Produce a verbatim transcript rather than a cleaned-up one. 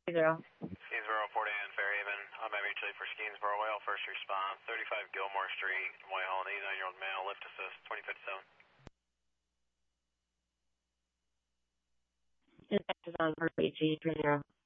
Zero. Skeensboro, Port Ann, Fairhaven. I'm mutually for Skeensboro, Whale, first response. thirty-five Gilmore Street, Whitehall, an eighty-nine-year-old male, lift assist, twenty fifty-seven. Dispatch is on for H E three zero.